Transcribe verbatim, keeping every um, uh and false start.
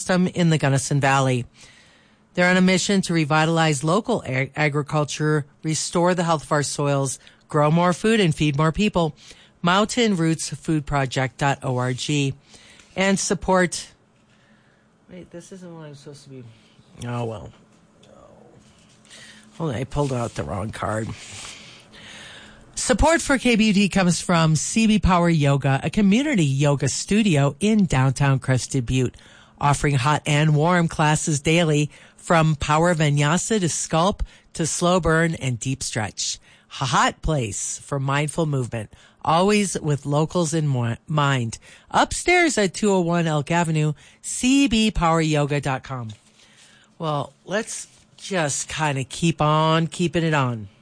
system in the Gunnison Valley. They're on a mission to revitalize local ag- agriculture, restore the health of our soils, grow more food, and feed more people. mountain roots food project dot org. And support... Wait, this isn't what I'm supposed to be... Oh, well. Hold on, I pulled out the wrong card. Support for K B U T comes from C B Power Yoga, a community yoga studio in downtown Crested Butte, offering hot and warm classes daily from power vinyasa to sculpt to slow burn and deep stretch. A hot place for mindful movement, always with locals in mo- mind. Upstairs at two oh one Elk Avenue, c b power yoga dot com. Well, let's just kind of keep on keeping it on.